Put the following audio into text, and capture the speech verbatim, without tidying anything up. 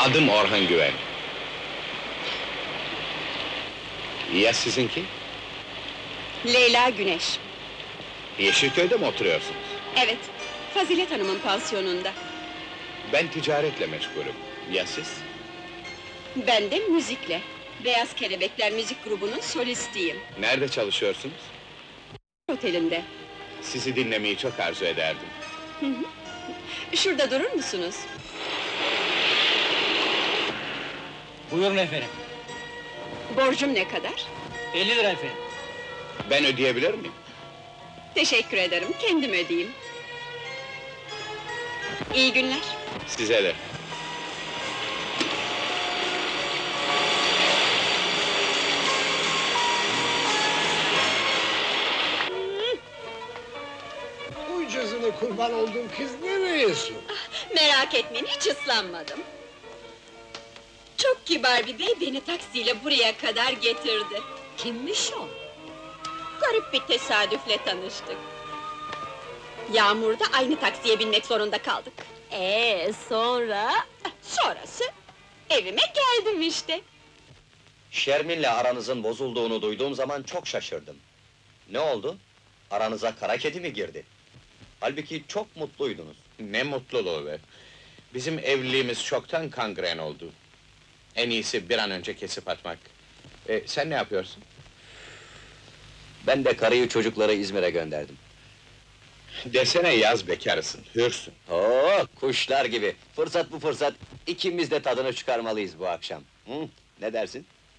Adım Orhan Güven. Ya sizinki? Leyla Güneş. Yeşilköy'de mi oturuyorsunuz? Evet, Fazilet Hanım'ın pansiyonunda. Ben ticaretle meşgulüm. Ya siz? Ben de müzikle. Beyaz Kelebekler müzik grubunun solistiyim. Nerede çalışıyorsunuz? Otelinde. Sizi dinlemeyi çok arzu ederdim. Şurada durur musunuz? Buyurun efendim. Borcum ne kadar? elli lira efendim. Ben ödeyebilir miyim? Teşekkür ederim, kendim ödeyeyim. İyi günler. Size de. Uy cızını kurban olduğum kız nereye? Merak etmeyin, hiç ıslanmadım. Çok kibar bir bey beni taksiyle buraya kadar getirdi. Kimmiş o? Garip bir tesadüfle tanıştık. Yağmurda aynı taksiye binmek zorunda kaldık. Ee, sonra? Sonrası, evime geldim işte. Şermin'le aranızın bozulduğunu duyduğum zaman çok şaşırdım. Ne oldu? Aranıza kara kedi mi girdi? Halbuki çok mutluydunuz. Ne mutluluğu be! Bizim evliliğimiz çoktan kangren oldu. En iyisi bir an önce kesip atmak. E, sen ne yapıyorsun? Ben de karıyı çocukları İzmir'e gönderdim. Desene yaz bekarısın, hürsün. Oo, kuşlar gibi! Fırsat bu fırsat, ikimiz de tadını çıkarmalıyız bu akşam. Hı, ne dersin?